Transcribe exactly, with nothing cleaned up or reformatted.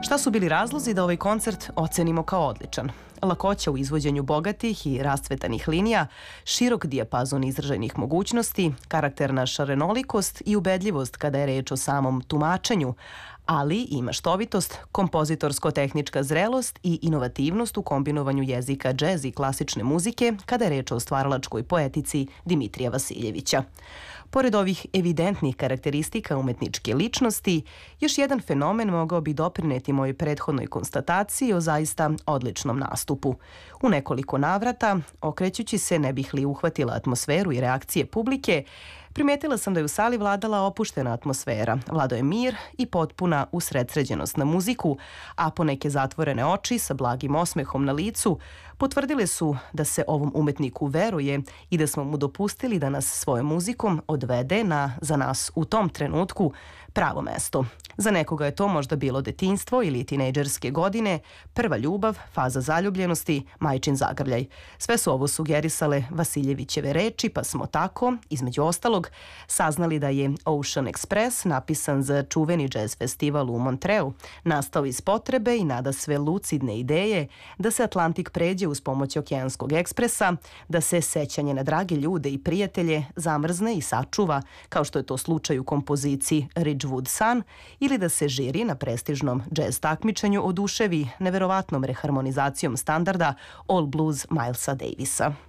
Šta su bili razlozi da ovaj koncert ocenimo kao odličan? Lakoća u izvođenju bogatih i rascvetanih linija, širok dijapazon izražajnih mogućnosti, karakterna šarenolikost i ubedljivost kada je reč o samom tumačenju, ali i maštovitost, kompozitorsko-tehnička zrelost i inovativnost u kombinovanju jezika džez i klasične muzike kada je reč o stvaralačkoj poetici Dimitrija Vasiljevića. Pored ovih evidentnih karakteristika umetničke ličnosti, još jedan fenomen mogao bi doprineti mojoj prethodnoj konstataciji o zaista odličnom nastupu. U nekoliko navrata, okrećući se ne bih li uhvatila atmosferu i reakcije publike, primetila sam da je u sali vladala opuštena atmosfera, vladao je mir i potpuna usredsređenost na muziku, a poneke zatvorene oči sa blagim osmehom na licu potvrdile su da se ovom umetniku veruje i da smo mu dopustili da nas svojom muzikom odvede na, za nas u tom trenutku, pravo mesto. Za nekoga je to možda bilo detinjstvo ili tinejdžerske godine, prva ljubav, faza zaljubljenosti, majčin zagrljaj. Sve su ovo sugerisale Vasiljevićeve reči, pa smo tako, između ostalog, saznali da je Ocean Express, napisan za čuveni jazz festival u Montreu, nastao iz potrebe i nada sve lucidne ideje da se Atlantik pređe uz pomoć okeanskog ekspresa, da se sećanje na drage ljude i prijatelje zamrzne i sačuva, kao što je to slučaj u kompoziciji Ridgewood Sun, ili da se žiri na prestižnom džez takmičenju oduševi neverovatnom reharmonizacijom standarda All Blues Milesa Davisa.